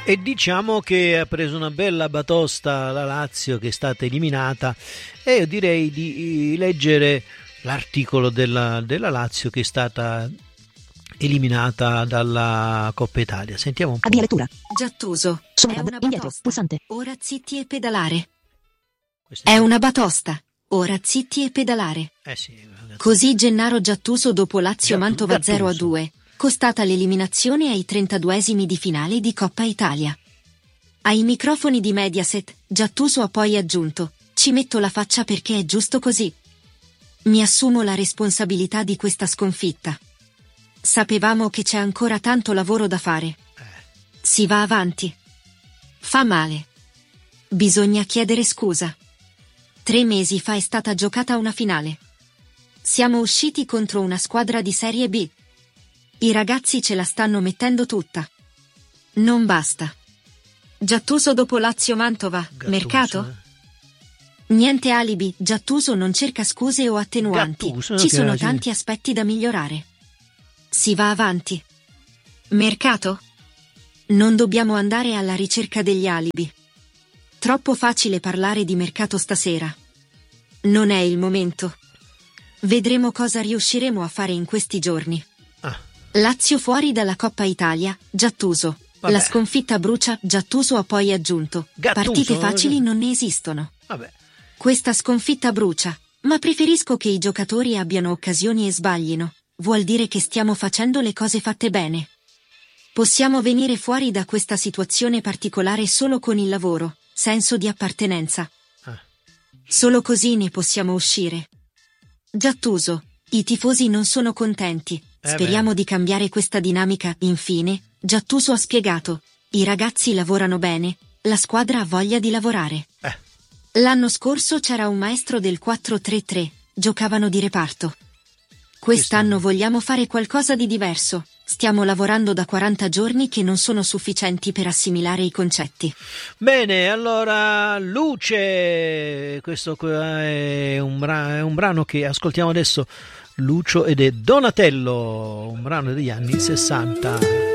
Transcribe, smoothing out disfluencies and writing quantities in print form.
E diciamo che ha preso una bella batosta la Lazio, che è stata eliminata, e io direi di leggere l'articolo della Lazio che è stata eliminata dalla Coppa Italia. Sentiamo un po'. Avvia lettura. Gattuso. È una Indietro. batosta. Pulsante. Ora zitti e pedalare. Questo È una batosta. Ora zitti e pedalare. sì, ragazzi. Così Gennaro Gattuso dopo Lazio-Mantova Gattuso. 0-2, costata l'eliminazione ai 32esimi di finale di Coppa Italia. Ai microfoni di Mediaset, Gattuso ha poi aggiunto: "Ci metto la faccia perché è giusto così. Mi assumo la responsabilità di questa sconfitta. Sapevamo che c'è ancora tanto lavoro da fare. Si va avanti. Fa male. Bisogna chiedere scusa. 3 mesi fa è stata giocata una finale. Siamo usciti contro una squadra di Serie B. I ragazzi ce la stanno mettendo tutta. Non basta." Gattuso dopo Lazio-Mantova, Gattuso, mercato? Niente alibi, Gattuso non cerca scuse o attenuanti. Gattuso, Ci che sono sì. tanti aspetti da migliorare. Si va avanti. Mercato? Non dobbiamo andare alla ricerca degli alibi. Troppo facile parlare di mercato stasera. Non è il momento. Vedremo cosa riusciremo a fare in questi giorni. Ah, Lazio fuori dalla Coppa Italia, Gattuso. Vabbè. La sconfitta brucia, Gattuso ha poi aggiunto: Gattuso, "Partite facili non ne esistono. vabbè. Questa sconfitta brucia, ma preferisco che i giocatori abbiano occasioni e sbaglino. Vuol dire che stiamo facendo le cose fatte bene. Possiamo venire fuori da questa situazione particolare solo con il lavoro, senso di appartenenza. Ah. Solo così ne possiamo uscire." Gattuso, i tifosi non sono contenti. Speriamo di cambiare questa dinamica. Infine, Gattuso ha spiegato: "I ragazzi lavorano bene, la squadra ha voglia di lavorare. L'anno scorso c'era un maestro del 4-3-3, giocavano di reparto. Quest'anno vogliamo fare qualcosa di diverso. Stiamo lavorando da 40 giorni che non sono sufficienti per assimilare i concetti." Bene, allora Luce, questo qua è un brano che ascoltiamo adesso, Lucio, ed è Donatello, un brano degli anni 60.